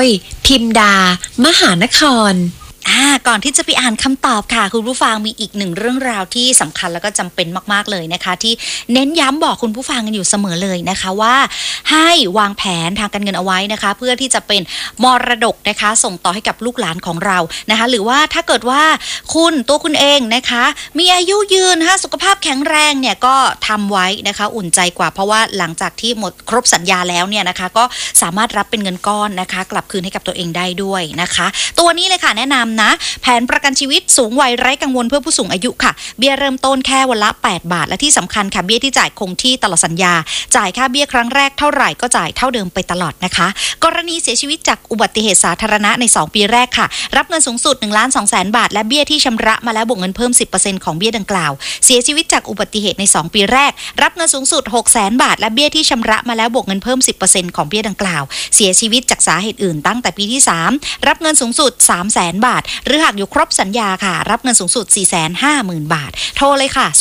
พิมดามหานครก่อนที่จะไปอ่านคำตอบค่ะคุณผู้ฟังมีอีกหนึ่งเรื่องราวที่สำคัญแล้วก็จำเป็นมากๆเลยนะคะที่เน้นย้ำบอกคุณผู้ฟังกันอยู่เสมอเลยนะคะว่าให้วางแผนทางการเงินเอาไว้นะคะเพื่อที่จะเป็นมรดกนะคะส่งต่อให้กับลูกหลานของเรานะคะหรือว่าถ้าเกิดว่าตัวคุณเองนะคะมีอายุยืนสุขภาพแข็งแรงเนี่ยก็ทำไว้นะคะอุ่นใจกว่าเพราะว่าหลังจากที่หมดครบสัญญาแล้วเนี่ยนะคะก็สามารถรับเป็นเงินก้อนนะคะกลับคืนให้กับตัวเองได้ด้วยนะคะตัวนี้เลยค่ะแนะนำนะแผนประกันชีวิตสูงวัยไร้กังวลเพื่อผู้สูงอายุค่ะเบี้ยเริ่มต้นแค่วันละ8 บาทและที่สำคัญค่ะเบี้ยที่จ่ายคงที่ตลอดสัญญาจ่ายค่าเบี้ยครั้งแรกเท่าไหร่ก็จ่ายเท่าเดิมไปตลอดนะคะกรณีเสียชีวิตจากอุบัติเหตุสาธารณะใน2ปีแรกค่ะรับเงินสูงสุด 1,200,000 บาทและเบี้ยที่ชำระมาแล้วบวกเงินเพิ่ม 10% ของเบี้ยดังกล่าวเสียชีวิตจากอุบัติเหตุใน2ปีแรกรับเงินสูงสุด 600,000 บาทและเบี้ยที่ชำระมาแล้วบวกเงินเพิ่ม 10% ของเบี้ยดังกล่าวเสียชีวิตจากสาเหตุอื่นตั้งแต่ปีที่3รับเงินสูงสุด 300,000 บาทหรือหากอยู่ครบสัญญาค่ะรับเงินสูงสุด 450,000 บาทโทรเลยค่ะ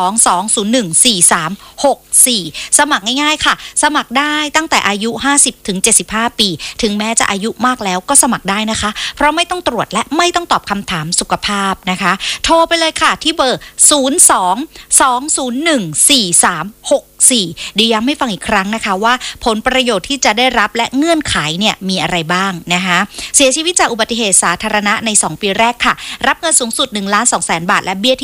02-201-4364สมัครง่ายๆค่ะสมัครได้ตั้งแต่อายุ 50-75 ปีถึงแม้จะอายุมากแล้วก็สมัครได้นะคะเพราะไม่ต้องตรวจและไม่ต้องตอบคำถามสุขภาพนะคะโทรไปเลยค่ะที่เบอร์02-201-4364ดีย้ำให้ฟังอีกครั้งนะคะว่าผลประโยชน์ที่จะได้รับและเงื่อนไขเนี่ยมีอะไรบ้างนะคะเสียชีวิตจากอุบัติเหตุสาธารณะใน2ปีแรกค่ะรับเงินสูงสุด 1,200,000 บาทและเบี้ย